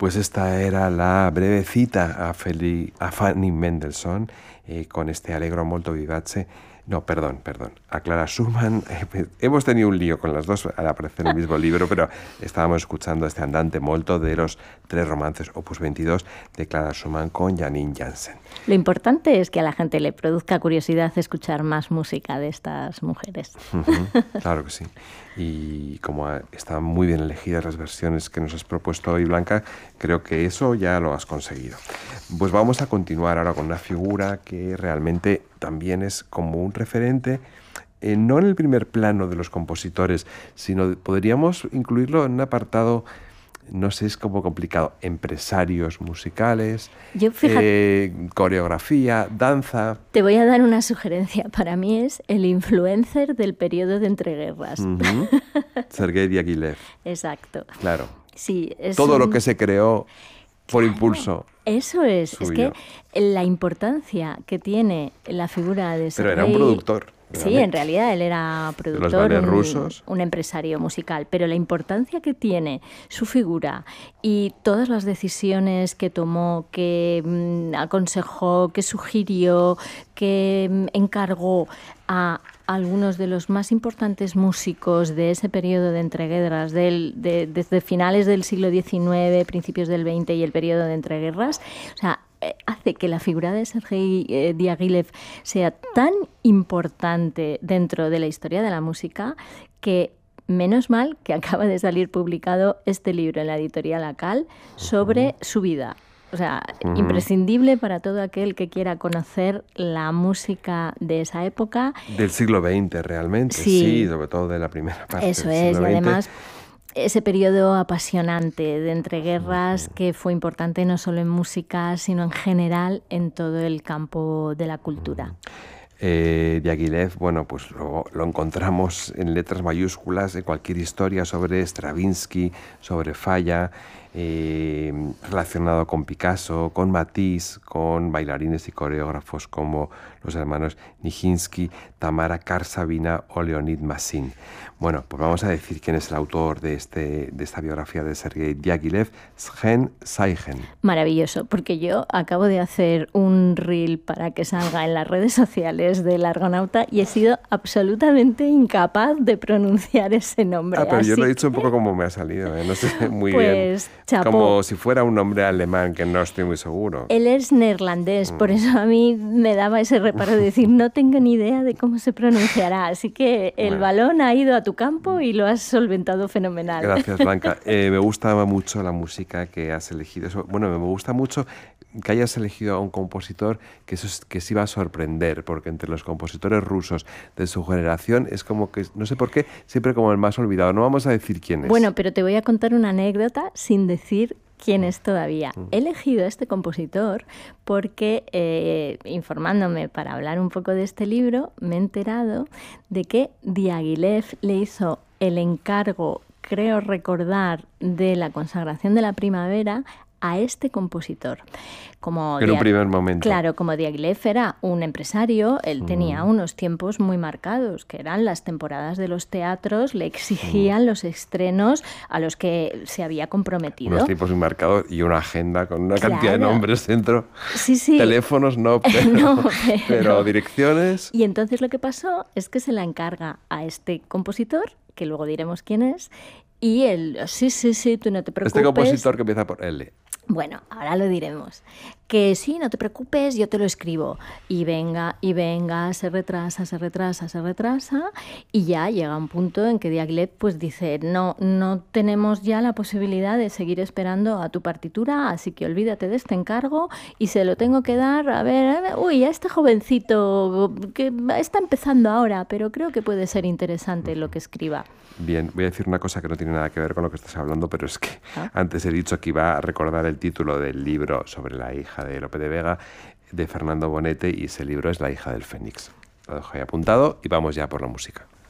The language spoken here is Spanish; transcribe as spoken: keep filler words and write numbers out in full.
Pues esta era la breve cita a, Feli, a Fanny Mendelssohn eh, con este Allegro molto vivace. No, perdón, perdón. A Clara Schumann. Eh, hemos tenido un lío con las dos al aparecer en el mismo libro, pero estábamos escuchando este andante molto de los tres romances opus veintidós de Clara Schumann con Janine Jansen. Lo importante es que a la gente le produzca curiosidad escuchar más música de estas mujeres. Uh-huh, claro que sí. Y como están muy bien elegidas las versiones que nos has propuesto hoy, Blanca, creo que eso ya lo has conseguido. Pues vamos a continuar ahora con una figura que realmente también es como un referente, eh, no en el primer plano de los compositores, sino podríamos incluirlo en un apartado, no sé, es como complicado, empresarios musicales, Yo, fíjate, eh, coreografía, danza. Te voy a dar una sugerencia. Para mí es el influencer del periodo de entreguerras. Uh-huh. Sergei Diaghilev. Exacto. Claro. Sí, es todo un... lo que se creó por Claro, impulso. Eso es. suyo. Es que la importancia que tiene la figura de Sergei... Pero era un productor. Sí, en realidad él era productor, los un, rusos. un empresario musical, pero la importancia que tiene su figura y todas las decisiones que tomó, que mmm, aconsejó, que sugirió, que mmm, encargó a algunos de los más importantes músicos de ese periodo de entreguerras, del, de, desde finales del siglo diecinueve, principios del veinte y el periodo de entreguerras, o sea, hace que la figura de Sergei eh, Diaghilev sea tan importante dentro de la historia de la música que menos mal que acaba de salir publicado este libro en la editorial Akal sobre uh-huh. su vida. O sea, uh-huh. imprescindible para todo aquel que quiera conocer la música de esa época. Del siglo veinte realmente, sí, sí sobre todo de la primera parte. Eso del es, siglo y veinte. además... ese periodo apasionante de entreguerras que fue importante no solo en música, sino en general en todo el campo de la cultura. Eh, Diaghilev, bueno, pues lo, lo encontramos en letras mayúsculas en cualquier historia sobre Stravinsky, sobre Falla, eh, relacionado con Picasso, con Matisse, con bailarines y coreógrafos como los hermanos Nijinsky, Tamara Karsavina o Leonid Massin. Bueno, pues vamos a decir quién es el autor de, este, de esta biografía de Sergei Diaghilev, Sven Seigen. Maravilloso, porque yo acabo de hacer un reel para que salga en las redes sociales del Argonauta y he sido absolutamente incapaz de pronunciar ese nombre. Ah, pero Así yo lo he dicho que... un poco como me ha salido, ¿eh? No sé muy pues, bien. Chapó. Como si fuera un nombre alemán, que no estoy muy seguro. Él es neerlandés, mm. por eso a mí me daba ese reparo de decir, no tengo ni idea de cómo se pronunciará, así que el bueno. balón ha ido a tu campo y lo has solventado fenomenal. Gracias, Blanca. Eh, me gustaba mucho la música que has elegido. Bueno, me gusta mucho que hayas elegido a un compositor que, eso es, que se iba a sorprender, porque entre los compositores rusos de su generación es como que, no sé por qué, siempre como el más olvidado. No vamos a decir quién es. Bueno, pero te voy a contar una anécdota sin decir quién es todavía. He elegido a este compositor porque, eh, informándome para hablar un poco de este libro, me he enterado de que Diaghilev le hizo el encargo, creo recordar, de la consagración de la primavera a este compositor. Como en un primer momento. Claro, como Diaghilev era un empresario, él mm. tenía unos tiempos muy marcados, que eran las temporadas de los teatros, le exigían mm. los estrenos a los que se había comprometido. Unos tiempos muy marcados y una agenda con una claro. cantidad de nombres dentro. Sí, sí. Teléfonos no, pero, no, pero... pero direcciones. Y entonces lo que pasó es que se la encarga a este compositor, que luego diremos quién es, y él, sí, sí, sí, tú no te preocupes. Este compositor que empieza por L. Bueno, ahora lo diremos. Que sí, no te preocupes, yo te lo escribo. Y venga, y venga, se retrasa, se retrasa, se retrasa. Y ya llega un punto en que Diaghilev pues dice, no, no tenemos ya la posibilidad de seguir esperando a tu partitura, así que olvídate de este encargo y se lo tengo que dar, a ver, a ver uy, a este jovencito que está empezando ahora, pero creo que puede ser interesante lo que escriba. Bien, voy a decir una cosa que no tiene nada que ver con lo que estás hablando, pero es que ¿Ah? antes he dicho que iba a recordar el título del libro sobre la hija de Lope de Vega, de Fernando Bonete, y ese libro es La hija del Fénix. Lo dejo ahí apuntado y vamos ya por la música.